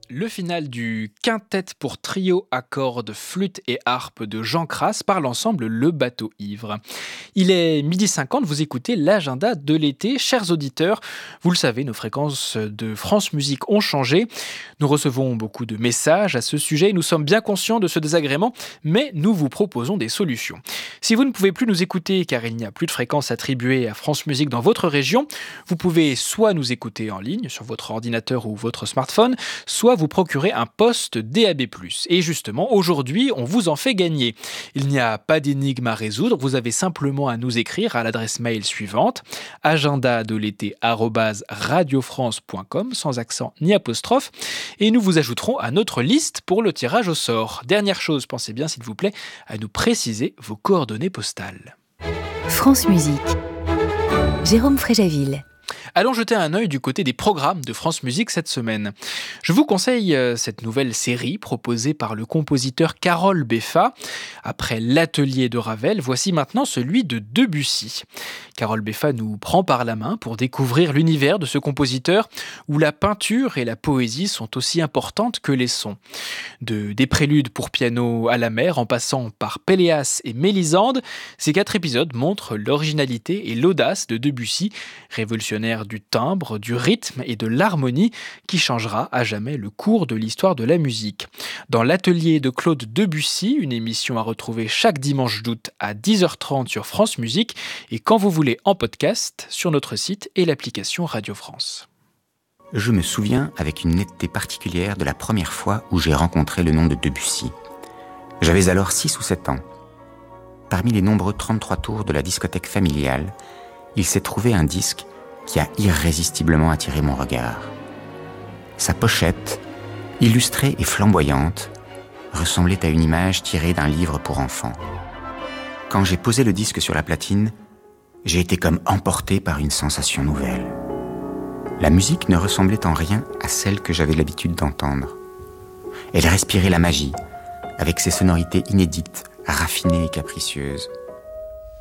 Le final du quintet pour trio à cordes, flûte et harpe de Jean Crasse par l'ensemble Le Bateau Ivre. Il est 12h50, vous écoutez l'agenda de l'été. Chers auditeurs, vous le savez, nos fréquences de France Musique ont changé. Nous recevons beaucoup de messages à ce sujet. Nous sommes bien conscients de ce désagrément, mais nous vous proposons des solutions. Si vous ne pouvez plus nous écouter car il n'y a plus de fréquences attribuées à France Musique dans votre région, vous pouvez soit nous écouter en ligne sur votre ordinateur ou votre smartphone, soit vous procurer un poste DAB+. Et justement, aujourd'hui, on vous en fait gagner. Il n'y a pas d'énigme à résoudre, vous avez simplement à nous écrire à l'adresse mail suivante, agendadelété@radiofrance.com, sans accent ni apostrophe, et nous vous ajouterons à notre liste pour le tirage au sort. Dernière chose, pensez bien s'il vous plaît à nous préciser vos coordonnées postales. France Musique. Jérôme Fréjaville. Allons jeter un œil du côté des programmes de France Musique cette semaine. Je vous conseille cette nouvelle série proposée par le compositeur Karol Beffa. Après l'atelier de Ravel, voici maintenant celui de Debussy. Karol Beffa nous prend par la main pour découvrir l'univers de ce compositeur où la peinture et la poésie sont aussi importantes que les sons. Des préludes pour piano à la mer en passant par Péléas et Mélisande, ces 4 épisodes montrent l'originalité et l'audace de Debussy, révolutionnaire du timbre, du rythme et de l'harmonie qui changera à jamais le cours de l'histoire de la musique. Dans l'atelier de Claude Debussy, une émission à retrouver chaque dimanche d'août à 10h30 sur France Musique et quand vous voulez en podcast sur notre site et l'application Radio France. Je me souviens avec une netteté particulière de la première fois où j'ai rencontré le nom de Debussy. J'avais alors 6 ou 7 ans. Parmi les nombreux 33 tours de la discothèque familiale, il s'est trouvé un disque qui a irrésistiblement attiré mon regard. Sa pochette, illustrée et flamboyante, ressemblait à une image tirée d'un livre pour enfants. Quand j'ai posé le disque sur la platine, j'ai été comme emporté par une sensation nouvelle. La musique ne ressemblait en rien à celle que j'avais l'habitude d'entendre. Elle respirait la magie, avec ses sonorités inédites, raffinées et capricieuses.